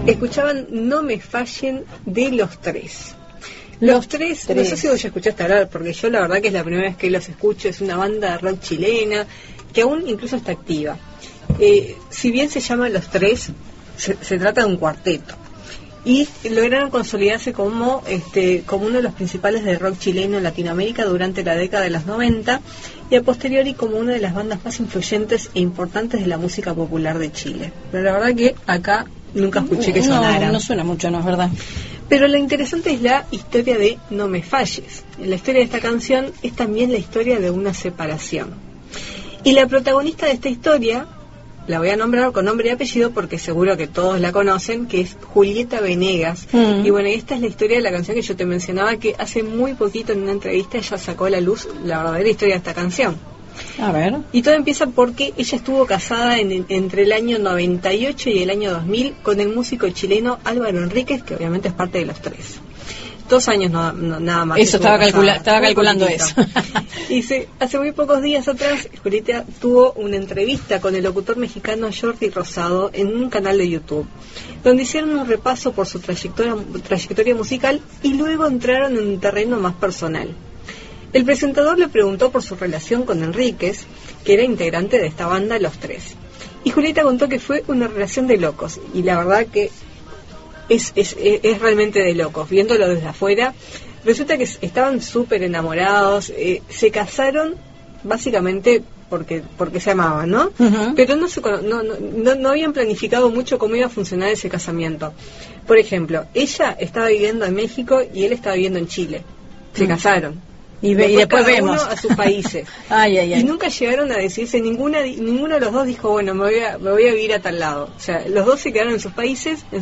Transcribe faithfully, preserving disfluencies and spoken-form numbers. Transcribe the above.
Escuchaban No me fallen de Los Tres. Los, los tres, tres, no sé si vos ya escuchaste hablar, porque yo la verdad que es la primera vez que los escucho. Es una banda de rock chilena que aún incluso está activa. Eh, si bien se llama Los Tres, se, se trata de un cuarteto. Y lograron consolidarse como este como uno de los principales de rock chileno en Latinoamérica durante la década de los noventa, y a posteriori como una de las bandas más influyentes e importantes de la música popular de Chile. Pero la verdad que acá nunca escuché que sonara. No, no suena mucho, ¿no es verdad? Pero lo interesante es la historia de No me falles. La historia de esta canción es también la historia de una separación. Y la protagonista de esta historia, la voy a nombrar con nombre y apellido porque seguro que todos la conocen, que es Julieta Venegas. Mm. Y bueno, esta es la historia de la canción que yo te mencionaba, que hace muy poquito en una entrevista ella sacó a la luz la verdadera historia de esta canción. A ver. Y todo empieza porque ella estuvo casada en, entre el año noventa y ocho y el año dos mil con el músico chileno Álvaro Enríquez, que obviamente es parte de Los Tres. Dos años no, no, nada más. Eso, estaba, calcula, estaba calculando poquitito. Eso. Y se, hace muy pocos días atrás, Julieta tuvo una entrevista con el locutor mexicano Jordi Rosado en un canal de YouTube, donde hicieron un repaso por su trayectoria, trayectoria musical y luego entraron en un terreno más personal. El presentador le preguntó por su relación con Enríquez, que era integrante de esta banda Los Tres. Y Julieta contó que fue una relación de locos, y la verdad que es, es, es realmente de locos. Viéndolo desde afuera, resulta que estaban súper enamorados, eh, se casaron básicamente porque porque se amaban, ¿no? Uh-huh. Pero no, se, no, no, no habían planificado mucho cómo iba a funcionar ese casamiento. Por ejemplo, ella estaba viviendo en México y él estaba viviendo en Chile. Se uh-huh. casaron. Y, ve, después, y después cada vemos uno a sus países. ay, ay, ay. Y nunca llegaron a decirse, ninguna ninguno de los dos dijo, bueno, me voy a, me voy a vivir a tal lado. O sea, los dos se quedaron en sus países, en